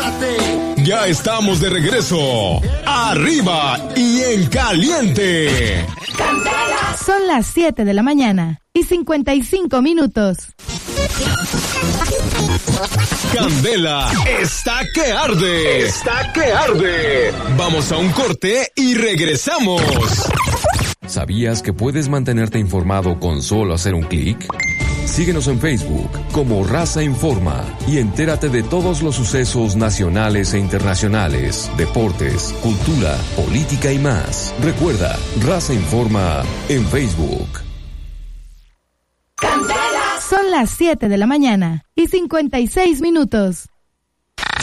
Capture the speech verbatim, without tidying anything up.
Ya estamos de regreso. Arriba y en caliente. Son las siete de la mañana y cincuenta y cinco minutos. Candela está que arde. Está que arde. Vamos a un corte y regresamos. ¿Sabías que puedes mantenerte informado con solo hacer un clic? Síguenos en Facebook como Raza Informa y entérate de todos los sucesos nacionales e internacionales, deportes, cultura, política y más. Recuerda, Raza Informa en Facebook. Son las siete de la mañana y cincuenta y seis minutos.